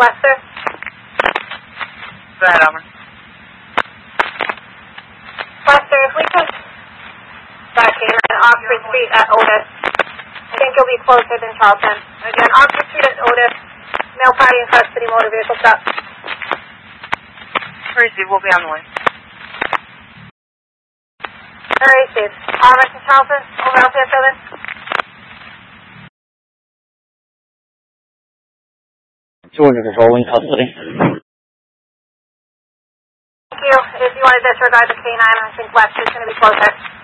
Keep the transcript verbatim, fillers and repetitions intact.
Lester? Go ahead, Elmer. Lester, if we could back in on Oxford Street at Otis, I think you'll be closer than Charlton. Again, Oxford Street at Otis, male party in custody, motor vehicle stop. Crazy, we'll be on the way. Alright, Steve. All right, in Charlton, over out there, seven. two hundred control in custody. Thank you. If you want to disregard the K nine, I think Lester's going to be closer.